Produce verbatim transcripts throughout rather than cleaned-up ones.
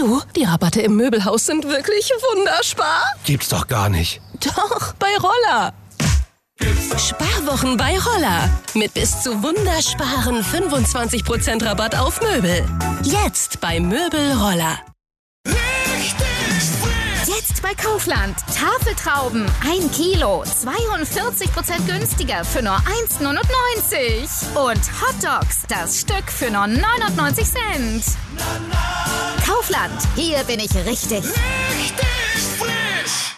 Du, die Rabatte im Möbelhaus sind wirklich wunderbar. Gibt's doch gar nicht. Doch, bei Roller. Sparwochen bei Roller. Mit bis zu wundersparen fünfundzwanzig Prozent Rabatt auf Möbel. Jetzt bei Möbel Roller. Jetzt bei Kaufland. Tafeltrauben. ein Kilo. zweiundvierzig Prozent günstiger für nur eins Komma neunundneunzig. Und Hotdogs. Das Stück für nur neunundneunzig Cent. Kaufland. Hier bin ich richtig. Richtig frisch.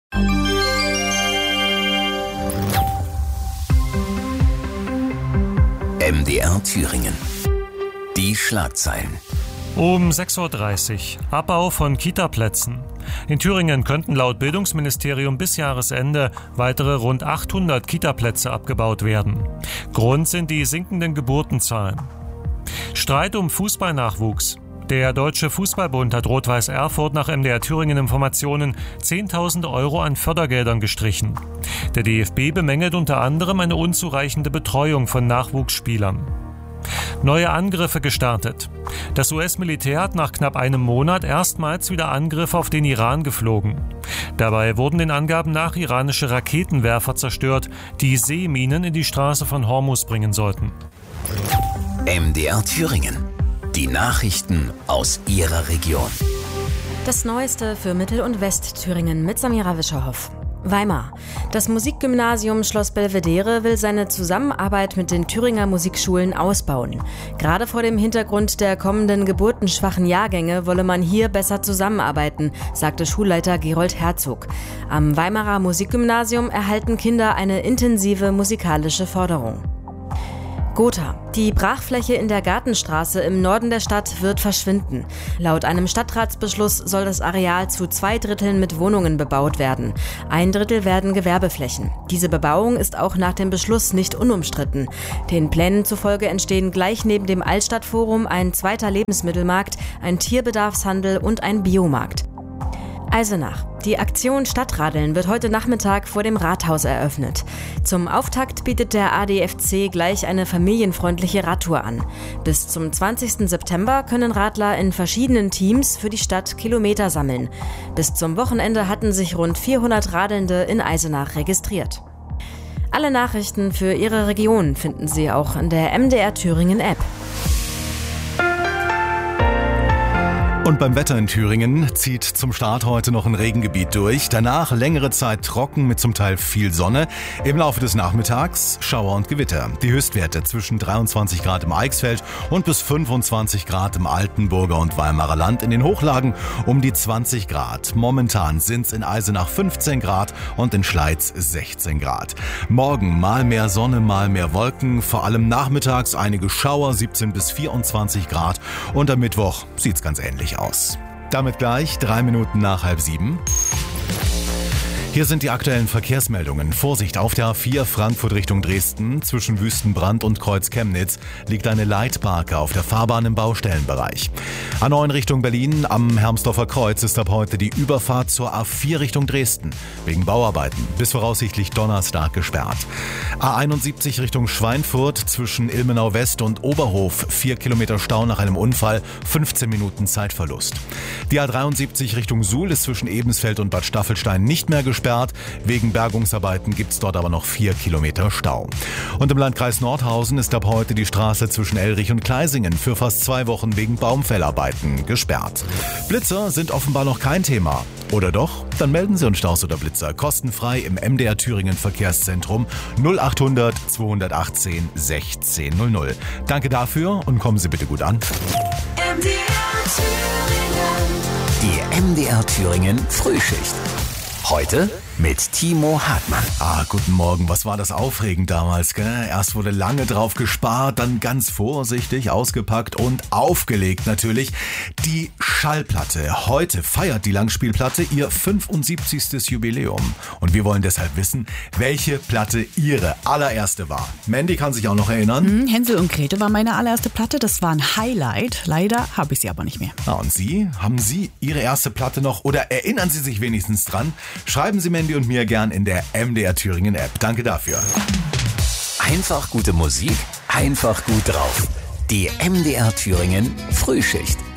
M D R Thüringen. Die Schlagzeilen. Um sechs Uhr dreißig. Abbau von Kita-Plätzen. In Thüringen könnten laut Bildungsministerium bis Jahresende weitere rund achthundert Kita-Plätze abgebaut werden. Grund sind die sinkenden Geburtenzahlen. Streit um Fußballnachwuchs. Der Deutsche Fußballbund hat Rot-Weiß Erfurt nach M D R Thüringen Informationen zehntausend Euro an Fördergeldern gestrichen. Der D F B bemängelt unter anderem eine unzureichende Betreuung von Nachwuchsspielern. Neue Angriffe gestartet. Das U S-Militär hat nach knapp einem Monat erstmals wieder Angriffe auf den Iran geflogen. Dabei wurden den Angaben nach iranische Raketenwerfer zerstört, die Seeminen in die Straße von Hormuz bringen sollten. M D R Thüringen. Die Nachrichten aus Ihrer Region. Das Neueste für Mittel- und Westthüringen mit Samira Wischerhoff. Weimar. Das Musikgymnasium Schloss Belvedere will seine Zusammenarbeit mit den Thüringer Musikschulen ausbauen. Gerade vor dem Hintergrund der kommenden geburtenschwachen Jahrgänge wolle man hier besser zusammenarbeiten, sagte Schulleiter Gerold Herzog. Am Weimarer Musikgymnasium erhalten Kinder eine intensive musikalische Förderung. Gotha. Die Brachfläche in der Gartenstraße im Norden der Stadt wird verschwinden. Laut einem Stadtratsbeschluss soll das Areal zu zwei Dritteln mit Wohnungen bebaut werden. Ein Drittel werden Gewerbeflächen. Diese Bebauung ist auch nach dem Beschluss nicht unumstritten. Den Plänen zufolge entstehen gleich neben dem Altstadtforum ein zweiter Lebensmittelmarkt, ein Tierbedarfshandel und ein Biomarkt. Eisenach. Die Aktion Stadtradeln wird heute Nachmittag vor dem Rathaus eröffnet. Zum Auftakt bietet der A D F C gleich eine familienfreundliche Radtour an. Bis zum zwanzigsten September können Radler in verschiedenen Teams für die Stadt Kilometer sammeln. Bis zum Wochenende hatten sich rund vierhundert Radelnde in Eisenach registriert. Alle Nachrichten für Ihre Region finden Sie auch in der M D R Thüringen App. Und beim Wetter in Thüringen zieht zum Start heute noch ein Regengebiet durch. Danach längere Zeit trocken mit zum Teil viel Sonne. Im Laufe des Nachmittags Schauer und Gewitter. Die Höchstwerte zwischen dreiundzwanzig Grad im Eichsfeld und bis fünfundzwanzig Grad im Altenburger und Weimarer Land. In den Hochlagen um die zwanzig Grad. Momentan sind es in Eisenach fünfzehn Grad und in Schleiz sechzehn Grad. Morgen mal mehr Sonne, mal mehr Wolken. Vor allem nachmittags einige Schauer, siebzehn bis vierundzwanzig Grad. Und am Mittwoch sieht's ganz ähnlich aus. Damit gleich drei Minuten nach halb sieben. Hier sind die aktuellen Verkehrsmeldungen. Vorsicht, auf der A vier Frankfurt Richtung Dresden. Zwischen Wüstenbrand und Kreuz Chemnitz liegt eine Leitbarke auf der Fahrbahn im Baustellenbereich. A neun Richtung Berlin am Hermsdorfer Kreuz ist ab heute die Überfahrt zur A vier Richtung Dresden. Wegen Bauarbeiten bis voraussichtlich Donnerstag gesperrt. A einundsiebzig Richtung Schweinfurt zwischen Ilmenau West und Oberhof. vier Kilometer Stau nach einem Unfall, fünfzehn Minuten Zeitverlust. Die A dreiundsiebzig Richtung Suhl ist zwischen Ebensfeld und Bad Staffelstein nicht mehr gesperrt. Wegen Bergungsarbeiten gibt es dort aber noch vier Kilometer Stau. Und im Landkreis Nordhausen ist ab heute die Straße zwischen Elrich und Kleisingen für fast zwei Wochen wegen Baumfellarbeiten gesperrt. Blitzer sind offenbar noch kein Thema. Oder doch? Dann melden Sie uns Staus oder Blitzer kostenfrei im M D R Thüringen Verkehrszentrum null achthundert zweihundertachtzehn sechzehn null null. Danke dafür und kommen Sie bitte gut an. M D R Thüringen. Die M D R Thüringen Frühschicht. Heute mit Timo Hartmann. Ah, guten Morgen. Was war das aufregend damals, gell? Erst wurde lange drauf gespart, dann ganz vorsichtig ausgepackt und aufgelegt natürlich. Die Schallplatte. Heute feiert die Langspielplatte ihr fünfundsiebzigstes Jubiläum. Und wir wollen deshalb wissen, welche Platte Ihre allererste war. Mandy kann sich auch noch erinnern. Hm, Hänsel und Gretel war meine allererste Platte. Das war ein Highlight. Leider habe ich sie aber nicht mehr. Ah, und Sie? Haben Sie Ihre erste Platte noch oder erinnern Sie sich wenigstens dran? Schreiben Sie Mandy und mir gern in der M D R Thüringen App. Danke dafür. Einfach gute Musik, einfach gut drauf. Die M D R Thüringen Frühschicht.